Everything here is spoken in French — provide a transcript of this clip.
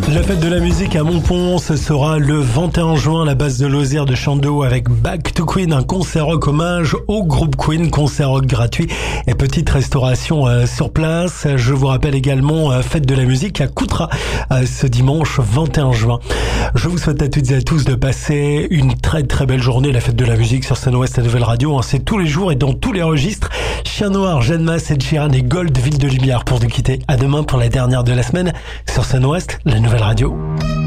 La fête de la musique à Montpont, ce sera le 21 juin à la base de Lozère de Chandeau avec Back to Queen, un concert rock hommage au groupe Queen, concert rock gratuit et petite restauration sur place. Je vous rappelle également fête de la musique à Coutras ce dimanche 21 juin. Je vous souhaite à toutes et à tous de passer une très très belle journée. La fête de la musique sur Scène-Ouest, la nouvelle radio, c'est tous les jours et dans tous les registres. Chien Noir, Jeanne Masse, Ed Sheeran et Gold, Ville de Lumière pour nous quitter. À demain pour la dernière de la semaine sur Scène-Ouest, la nouvelle radio.